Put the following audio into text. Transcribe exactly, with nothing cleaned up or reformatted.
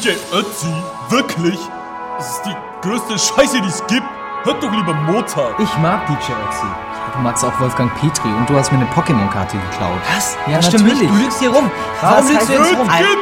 J Ötzi? Wirklich? Das ist die größte Scheiße, die es gibt. Hört doch lieber Mozart. Ich mag D J Ötzi. Du magst auch Wolfgang Petri und du hast mir eine Pokémon-Karte geklaut. Was? Ja, das stimmt natürlich. nicht. Du lügst hier rum. Was Warum lügst heißt du jetzt rum? Kind!